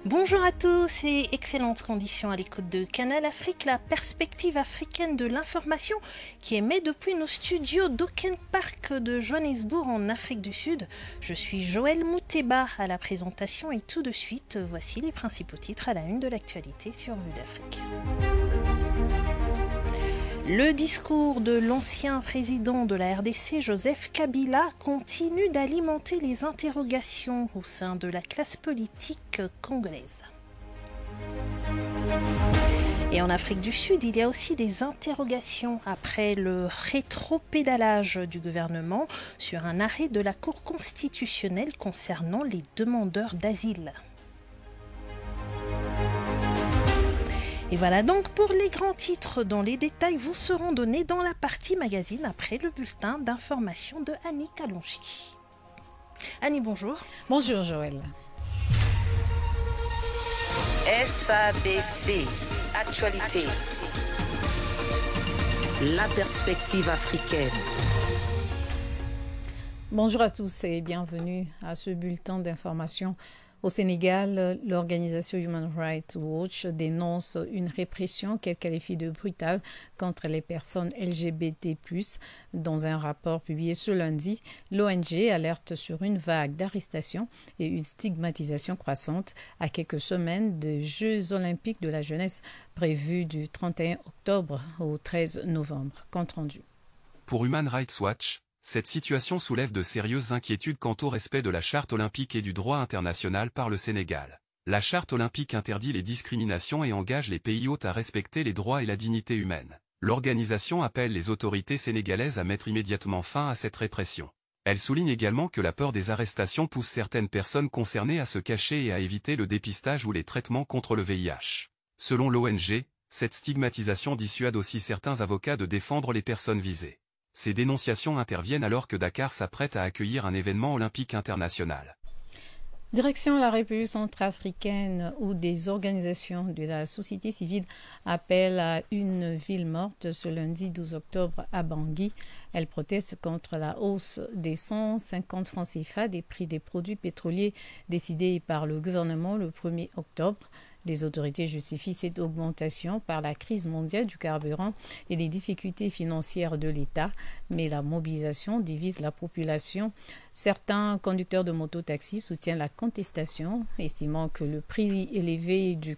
Bonjour à tous et excellentes conditions à l'écoute de Canal Afrique, la perspective africaine de l'information qui émet depuis nos studios d'Auckland Park de Johannesburg en Afrique du Sud. Je suis Joël Mouteba à la présentation et tout de suite, voici les principaux titres à la une de l'actualité sur Vue d'Afrique. Le discours de l'ancien président de la RDC, Joseph Kabila, continue d'alimenter les interrogations au sein de la classe politique congolaise. Et en Afrique du Sud, il y a aussi des interrogations après le rétropédalage du gouvernement sur un arrêt de la Cour constitutionnelle concernant les demandeurs d'asile. Et voilà donc pour les grands titres dont les détails vous seront donnés dans la partie magazine après le bulletin d'information de Annie Kalonji. Annie, bonjour. Bonjour Joël. SABC, actualité. La perspective africaine. Bonjour à tous et bienvenue à ce bulletin d'information. Au Sénégal, l'organisation Human Rights Watch dénonce une répression qu'elle qualifie de brutale contre les personnes LGBT+. Dans un rapport publié ce lundi, l'ONG alerte sur une vague d'arrestations et une stigmatisation croissante à quelques semaines des Jeux olympiques de la jeunesse prévus du 31 octobre au 13 novembre. Compte rendu. Pour Human Rights Watch, cette situation soulève de sérieuses inquiétudes quant au respect de la Charte olympique et du droit international par le Sénégal. La Charte olympique interdit les discriminations et engage les pays hôtes à respecter les droits et la dignité humaine. L'organisation appelle les autorités sénégalaises à mettre immédiatement fin à cette répression. Elle souligne également que la peur des arrestations pousse certaines personnes concernées à se cacher et à éviter le dépistage ou les traitements contre le VIH. Selon l'ONG, cette stigmatisation dissuade aussi certains avocats de défendre les personnes visées. Ces dénonciations interviennent alors que Dakar s'apprête à accueillir un événement olympique international. Direction la République centrafricaine où des organisations de la société civile appellent à une ville morte ce lundi 12 octobre à Bangui. Elles protestent contre la hausse des 150 francs CFA des prix des produits pétroliers décidée par le gouvernement le 1er octobre. Les autorités justifient cette augmentation par la crise mondiale du carburant et les difficultés financières de l'État, mais la mobilisation divise la population. Certains conducteurs de moto-taxi soutiennent la contestation, estimant que le prix élevé du